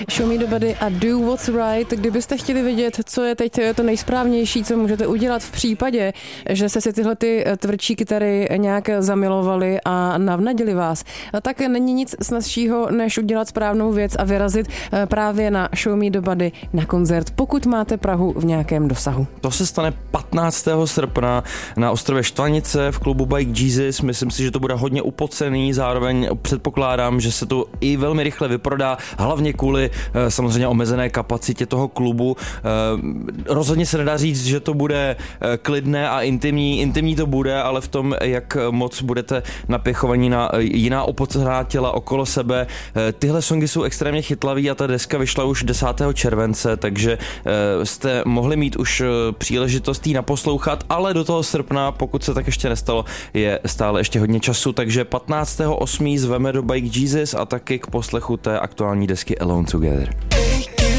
Show Me the Body a Do What's Right. Kdybyste chtěli vědět, co je teď to nejsprávnější, co můžete udělat v případě, že jste si tyhle ty tvrdší kytary nějak zamilovali a navnadili vás, tak není nic snazšího, než udělat správnou věc a vyrazit právě na Show Me the Body na koncert, pokud máte Prahu v nějakém dosahu. To se stane 15. srpna na ostrově Štvanice v klubu Bike Jesus. Myslím si, že to bude hodně upocený, zároveň předpokládám, že se to i velmi rychle vyprodá, hlavně kvůli samozřejmě omezené kapacitě toho klubu. Rozhodně se nedá říct, že to bude klidné a intimní to bude, ale v tom, jak moc budete napěchovaní na jiná opocená těla okolo sebe. Tyhle songy jsou extrémně chytlavý a ta deska vyšla už 10. července, takže jste mohli mít už příležitost jí naposlouchat, ale do toho srpna, pokud se tak ještě nestalo, je stále ještě hodně času, takže 15.8. zveme do Bike Jesus a taky k poslechu té aktuální desky Alone Together.